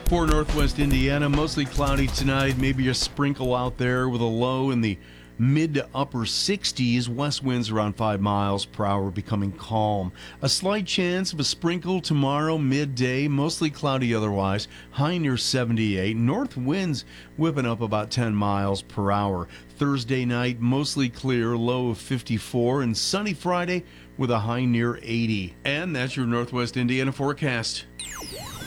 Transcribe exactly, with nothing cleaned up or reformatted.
For Northwest Indiana, mostly cloudy tonight, maybe a sprinkle out there with a low in the mid to upper sixties. West winds around five miles per hour, becoming calm. A slight chance of a sprinkle tomorrow midday, mostly cloudy otherwise, high near seventy-eight. North winds whipping up about ten miles per hour. Thursday night, mostly clear, low of fifty-four, and sunny Friday with a high near eighty. And that's your Northwest Indiana forecast.